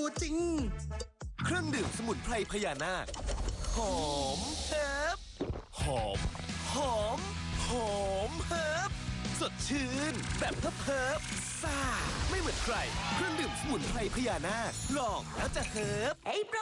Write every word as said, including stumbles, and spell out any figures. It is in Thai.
ตัวจริงเครื่องดื่มสมุนไพรพญานาคหอมเฮิร์บหอมหอมหอมเฮิร์บสดชื่นแบบเฮิร์บเฮิร์บซ่าไม่เหมือนใครเครื่องดื่มสมุนไพรพญานาคลองแล้วจะเฮิร์บ